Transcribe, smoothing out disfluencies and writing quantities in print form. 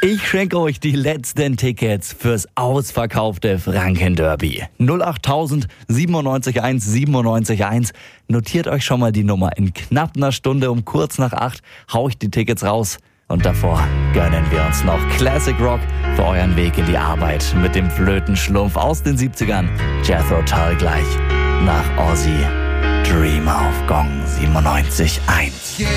Ich schenke euch die letzten Tickets fürs ausverkaufte Franken-Derby. 08000 97 1. Notiert euch schon mal die Nummer. In knapp einer Stunde um kurz nach 8 hau ich die Tickets raus. Und davor gönnen wir uns noch Classic Rock für euren Weg in die Arbeit mit dem Flötenschlumpf aus den 70ern. Jethro Tull gleich nach Ozzy. Dream auf Gong 97.1.